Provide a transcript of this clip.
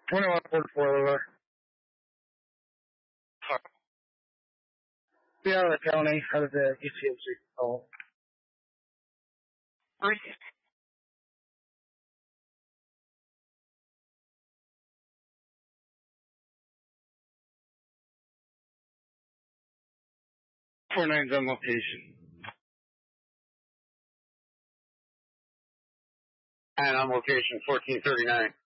2144 over. Be out of the county, out of the ECMC. Oh. Right. 49's on location. And on location 1439.